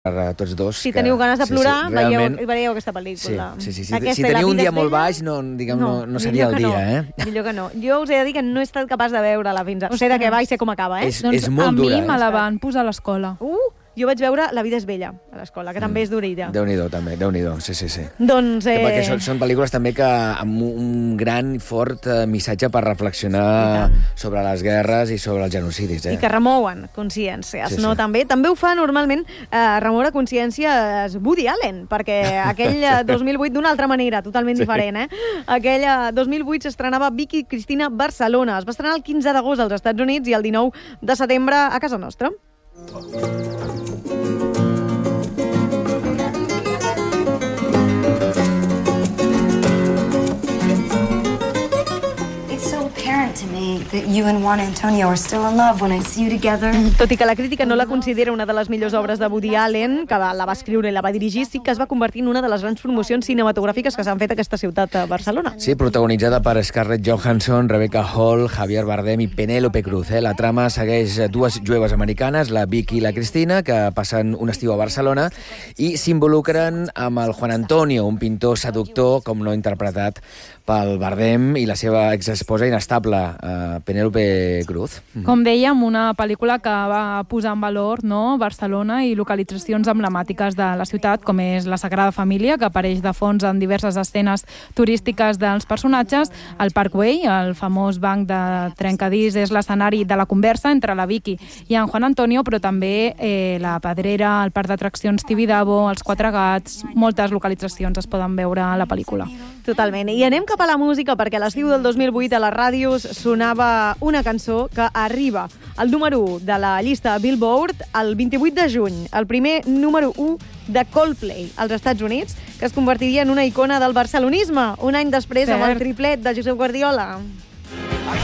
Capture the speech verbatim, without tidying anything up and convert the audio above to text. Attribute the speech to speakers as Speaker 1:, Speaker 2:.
Speaker 1: per tots dos.
Speaker 2: Si teniu ganes de plorar,
Speaker 1: sí, sí,
Speaker 2: veieu,
Speaker 1: realment...
Speaker 2: veieu aquesta pel·lícula.
Speaker 1: Sí, sí, sí. Si,
Speaker 2: Aquesta
Speaker 1: si teniu un dia molt
Speaker 2: bella...
Speaker 1: baix, no, diguem, no, no, no seria el dia,
Speaker 2: no.
Speaker 1: eh?
Speaker 2: Millor que no. Jo us he de dir que no he estat capaç de veure-la fins a... Sé de què va i sé com acaba, eh?
Speaker 1: És,
Speaker 3: doncs
Speaker 1: és molt dura,
Speaker 3: a mi me
Speaker 1: eh?
Speaker 3: la van posar a l'escola.
Speaker 2: Uh, jo vaig veure La vida és bella, a l'escola, que també és durilla.
Speaker 1: Déu-n'hi-do, també, Déu-n'hi-do, sí, sí, sí.
Speaker 2: Doncs...
Speaker 1: Eh...
Speaker 2: Eh...
Speaker 1: Perquè són, són pel·lícules també que amb un gran i fort eh, missatge per reflexionar sobre les guerres i sobre els genocidis, eh?
Speaker 2: I que remouen consciències,
Speaker 1: Sí, sí.
Speaker 2: no? També també ho fa normalment eh, remoure consciències Woody Allen, perquè aquell eh, dos mil vuit d'una altra manera, totalment
Speaker 1: Sí.
Speaker 2: diferent, eh? Aquell eh, dos mil vuit s'estrenava Vicky Cristina Barcelona. Es va estrenar el quinze d'agost als Estats Units i el dinou de setembre a casa nostra.
Speaker 4: To me that you and Juan Antonio are still in love when I see you together.
Speaker 2: Tot i que la crítica no la considera una de les millors obres de Woody Allen, que la va escriure i la va dirigir, sí que es va convertir en una de les grans promocions cinematogràfiques que s'han fet a aquesta ciutat de Barcelona.
Speaker 1: Sí, protagonitzada per Scarlett Johansson, Rebecca Hall, Javier Bardem i Penélope Cruz. Eh? La trama segueix dues jueves americanes, la Vicky i la Cristina, que passen un estiu a Barcelona i s'involucren amb el Juan Antonio, un pintor seductor, com no interpretat pel Bardem, i la seva exesposa inestable, uh, Penélope Cruz.
Speaker 3: Com dèiem, una pel·lícula que va posar en valor, no?, Barcelona i localitzacions emblemàtiques de la ciutat, com és la Sagrada Família, que apareix de fons en diverses escenes turístiques dels personatges. El Parkway, el famós banc de trencadís, és l'escenari de la conversa entre la Vicky i en Juan Antonio, però també eh, la Pedrera, el parc d'atraccions Tibidabo, els Quatre Gats, moltes localitzacions es poden veure a la pel·lícula.
Speaker 2: Totalment. I anem cap a la música, perquè a l'estiu del dos mil vuit a les ràdios sonava una cançó que arriba al número u de la llista Billboard el vint-i-vuit de juny, el primer número u de Coldplay als Estats Units, que es convertiria en una icona del barcelonisme un any després,
Speaker 3: Cert.
Speaker 2: amb el triplet de Josep Guardiola.